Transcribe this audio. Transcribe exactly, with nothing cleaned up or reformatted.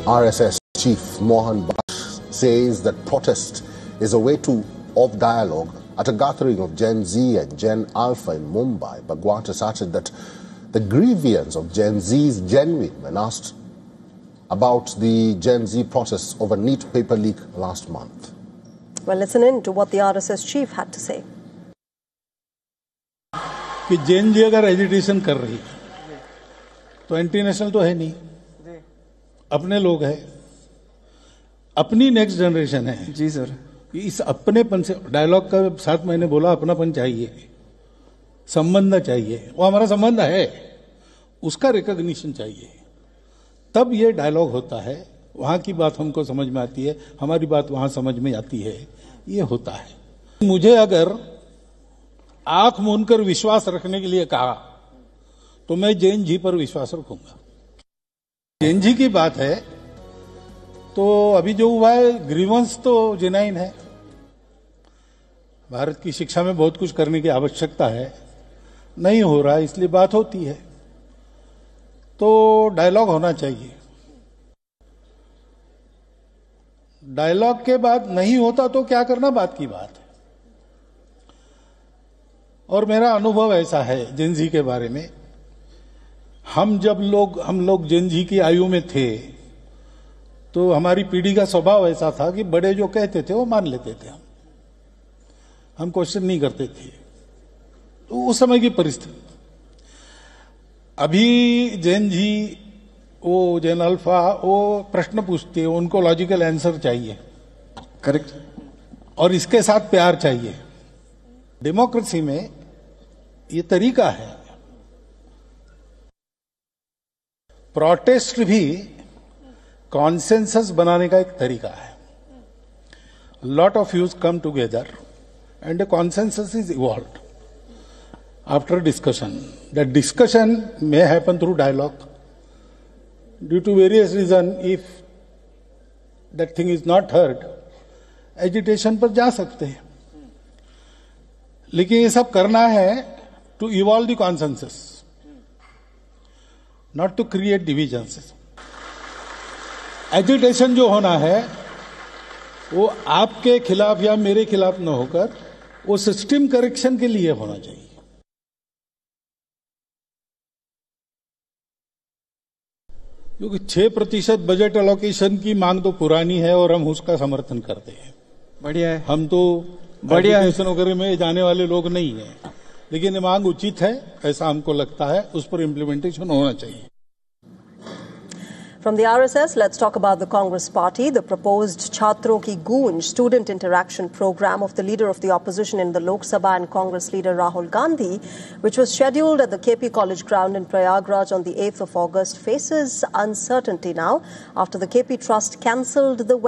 R S S chief Mohan Bash says that protest is a way to of dialogue. At a gathering of Gen Z and Gen Alpha in Mumbai, Bhagwat asserted that the grievance of Gen Z is genuine when asked about the Gen Z process over NEET paper leak last month. Well, listen in to what the R S S chief had to say. कि जेन जी अगर agitation कर रही है तो international तो है नहीं, अपने लोग हैं, अपनी नेक्स्ट जनरेशन है जी सर। इस अपनेपन से डायलॉग का साथ मैंने बोला अपनापन चाहिए, संबंध चाहिए, वो हमारा संबंध है, उसका रिकॉग्निशन चाहिए, तब ये डायलॉग होता है। वहां की बात हमको समझ में आती है, हमारी बात वहां समझ में आती है, ये होता है। मुझे अगर आंख मूंदकर विश्वास रखने के लिए कहा तो मैं जैन जी पर विश्वास रखूंगा। जैन जी की बात है तो अभी जो हुआ है ग्रीवेंस तो जेन्युइन है। भारत की शिक्षा में बहुत कुछ करने की आवश्यकता है, नहीं हो रहा है इसलिए बात होती है, तो डायलॉग होना चाहिए। डायलॉग के बाद नहीं होता तो क्या करना, बात की बात है। और मेरा अनुभव ऐसा है जेन जी के बारे में, हम जब लोग हम लोग जेन जी की आयु में थे तो हमारी पीढ़ी का स्वभाव ऐसा था कि बड़े जो कहते थे वो मान लेते थे, हम हम क्वेश्चन नहीं करते थे। तो उस समय की परिस्थिति। अभी जेन जी, वो जेन अल्फा, वो प्रश्न पूछते हैं, उनको लॉजिकल आंसर चाहिए, करेक्ट, और इसके साथ प्यार चाहिए। डेमोक्रेसी में ये तरीका है। प्रोटेस्ट भी कॉन्सेंसस बनाने का एक तरीका है। Lot of views come together and a consensus is evolved after discussion. That discussion may happen through dialogue. Due to various reasons, if that thing is not heard, agitation पर जा सकते हैं। लेकिन ये सब करना है to evolve the consensus, not to create divisions. Agitation जो होना है वो आपके खिलाफ या मेरे खिलाफ न होकर वो सिस्टम करेक्शन के लिए होना चाहिए। क्योंकि छह प्रतिशत बजट एलोकेशन की मांग तो पुरानी है और हम उसका समर्थन करते हैं। बढ़िया है, हम तो बढ़िया एजुकेशन वगैरह में जाने वाले लोग नहीं हैं, लेकिन ये मांग उचित है, ऐसा हमको लगता है, उस पर इम्प्लीमेंटेशन होना चाहिए। From the R S S, let's talk about the Congress Party. The proposed Chhatron Ki Goonj student interaction program of the leader of the opposition in the Lok Sabha and Congress leader Rahul Gandhi, which was scheduled at the K P College ground in Prayagraj on the eighth of August, faces uncertainty now after the K P Trust cancelled the